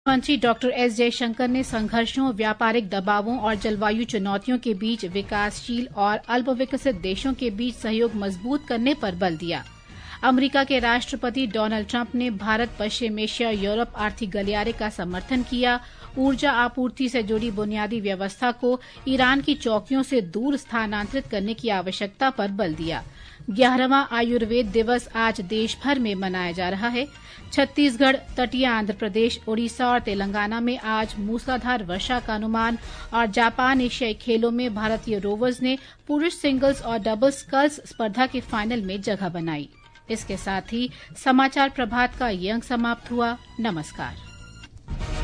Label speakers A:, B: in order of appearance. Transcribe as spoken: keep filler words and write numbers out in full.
A: मंत्री doctor S Jaishankar ने संघर्षों, व्यापारिक दबावों और जलवायु चुनौतियों के बीच विकासशील और अल्पविकसित देशों के बीच सहयोग मजबूत करने पर बल दिया। अमेरिका के राष्ट्रपति डोनाल्ड ट्रंप ने भारत, पश्चिम एशिया, यूरोप आर्थिक गलियारे का समर्थन किया। ऊर्जा आपूर्ति से जुड़ी बुनियादी व्यवस्था को ईरान की चौकियों से दूर स्थानांतरित करने की आवश्यकता पर बल दिया। ग्यारहवां आयुर्वेद दिवस आज देश भर में मनाया जा रहा है। छत्तीसगढ़, तटीय आंध्र प्रदेश, ओडिशा और तेलंगाना में आज मूसलाधार वर्षा का अनुमान। और जापान एशियाई खेलों में भारतीय रोवर्स ने पुरुष सिंगल्स और डबल स्कल्स स्पर्धा के फाइनल में जगह बनाई। इसके साथ ही समाचार प्रभात का ये अंक समाप्त हुआ। नमस्कार।